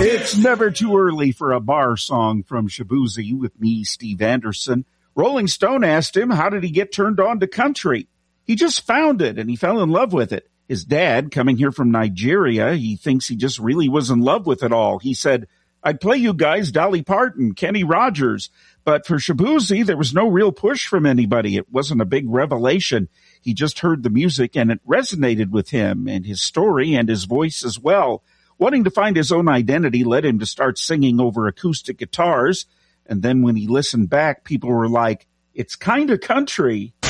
It's never too early for a bar song from Shaboozey with me, Steve Anderson. Rolling Stone asked him, how did he get turned on to country? He just found it and he fell in love with it. His dad, coming here from Nigeria, he thinks he just really was in love with it all. He said, I'd play you guys Dolly Parton, Kenny Rogers. But for Shaboozey, there was no real push from anybody. It wasn't a big revelation. He just heard the music and it resonated with him and his story and his voice as well. Wanting to find his own identity led him to start singing over acoustic guitars. And then when he listened back, people were like, it's kind of country.